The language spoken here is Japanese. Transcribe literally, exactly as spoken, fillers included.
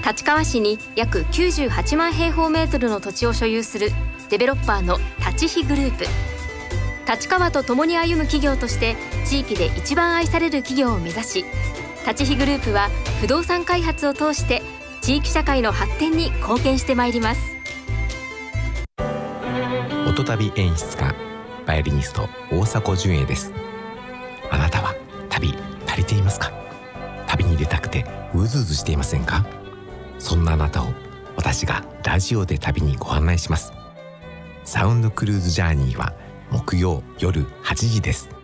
立川市に約きゅうじゅうはちまんへいほうメートルの土地を所有するデベロッパーの立飛グループ。立川と共に歩む企業として地域で一番愛される企業を目指し、立飛グループは不動産開発を通して地域社会の発展に貢献してまいります。 音旅演出家バイオリニスト大迫純也です。あなたは旅足りていますか？旅に出たくてうずうずしていませんか？そんなあなたを私がラジオで旅にご案内します。サウンドクルーズジャーニーは木曜夜はちじです。